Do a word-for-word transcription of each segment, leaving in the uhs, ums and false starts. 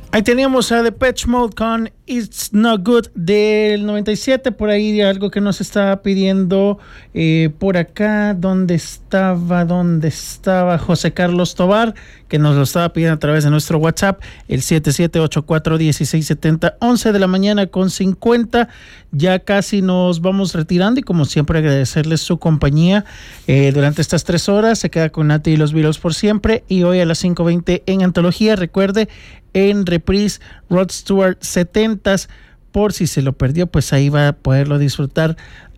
Ahí teníamos a Depeche Mode con It's Not Good del noventa y siete. Por ahí algo que nos estaba pidiendo eh, por acá. ¿Dónde estaba? ¿Dónde estaba José Carlos Tobar? Que nos lo estaba pidiendo a través de nuestro WhatsApp, el siete siete ocho cuatro uno seis siete cero, once de la mañana con cincuenta. Ya casi nos vamos retirando y como siempre agradecerles su compañía eh, durante estas tres horas. Se queda con Nati y los Beatles por siempre. Y hoy a las cinco veinte en Antología, recuerde, en reprise Rod Stewart setentas, por si se lo perdió, pues ahí va a poderlo disfrutar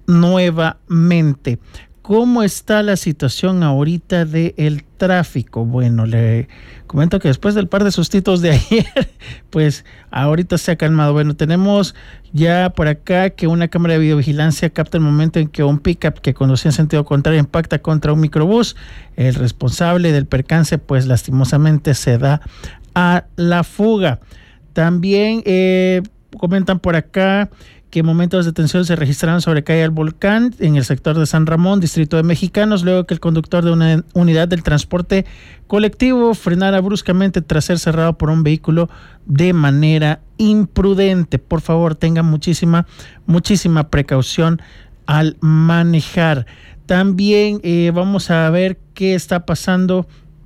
nuevamente. ¿Cómo está la situación ahorita del tráfico? Bueno, le comento que después del par de sustitos de ayer, pues ahorita se ha calmado. Bueno, tenemos ya por acá que una cámara de videovigilancia capta el momento en que un pickup que conducía en sentido contrario impacta contra un microbús. El responsable del percance, pues lastimosamente se da a la fuga. También eh, comentan por acá que momentos de tensión se registraron sobre calle del Volcán en el sector de San Ramón, distrito de Mexicanos, luego que el conductor de una unidad del transporte colectivo frenara bruscamente tras ser cerrado por un vehículo de manera imprudente. Por favor, tengan muchísima, muchísima precaución al manejar. También eh, vamos a ver qué está pasando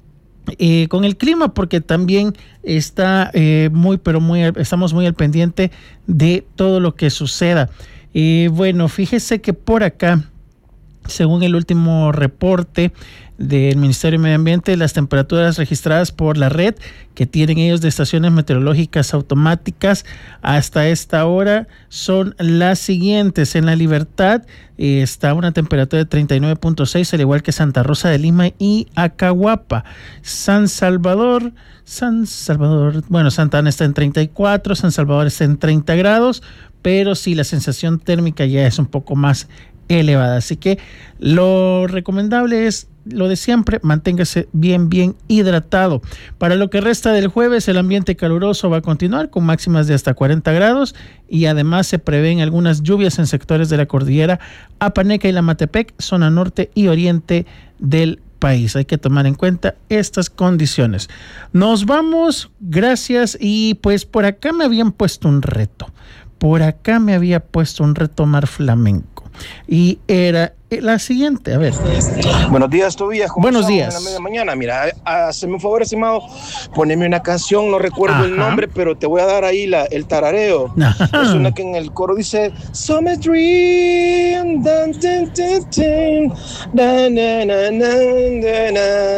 Eh, con el clima, porque también está eh, muy, pero muy, estamos muy al pendiente de todo lo que suceda. Eh, bueno, fíjese que por acá, según el último reporte del Ministerio de Medio Ambiente, las temperaturas registradas por la red que tienen ellos de estaciones meteorológicas automáticas hasta esta hora son las siguientes. En La Libertad eh, está una temperatura de treinta y nueve punto seis, al igual que Santa Rosa de Lima y Acahuapa. San Salvador, San Salvador, bueno, Santa Ana está en treinta y cuatro, San Salvador está en treinta grados, pero sí la sensación térmica ya es un poco más elevada. Así que lo recomendable es lo de siempre, manténgase bien, bien hidratado. Para lo que resta del jueves, el ambiente caluroso va a continuar con máximas de hasta cuarenta grados y además se prevén algunas lluvias en sectores de la cordillera Apaneca y la Matepec, zona norte y oriente del país. Hay que tomar en cuenta estas condiciones. Nos vamos, gracias. Y pues por acá me habían puesto un reto. Por acá me había puesto un reto Omar Flamenco. Y era la siguiente, a ver. Buenos días, Tobías. Buenos días. En la media mañana, mira, hazme un favor, estimado, poneme una canción, no recuerdo Ajá. el nombre, pero te voy a dar ahí la, el tarareo. Ajá. Es una que en el coro dice Summer Dream, dan, dan, dan, dan, dan, dan, dan, dan,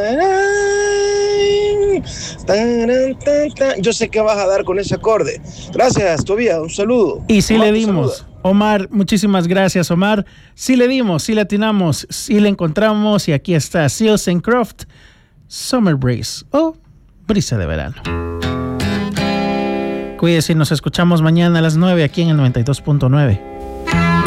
dan, dan, dan. Yo sé que vas a dar con ese acorde. Gracias, Tobías, un saludo. Y sí le dimos. Omar, muchísimas gracias, Omar. Sí le dimos, sí le atinamos, sí le encontramos y aquí está Seals and Croft, Summer Breeze o Brisa de Verano. Cuídese y nos escuchamos mañana a las nueve aquí en el noventa y dos punto nueve.